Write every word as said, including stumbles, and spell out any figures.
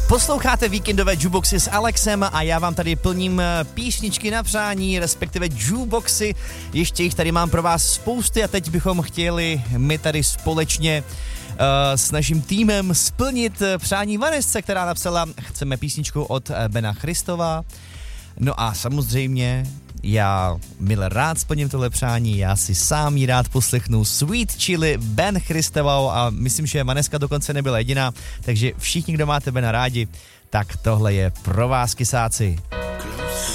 Posloucháte víkendové jukeboxy s Alexem a já vám tady plním písničky na přání, respektive jukeboxy. Ještě jich tady mám pro vás spousty a teď bychom chtěli my tady společně uh, s naším týmem splnit přání Vanessce, která napsala: chceme písničku od Bena Christova. No a samozřejmě já milé rád splním tohle přání, já si sám ji rád poslechnu. Sweet Chili, Ben Christovou, a myslím, že Vaneska dokonce nebyla jediná, takže všichni, kdo máte Bena rádi, tak tohle je pro vás, kysáci.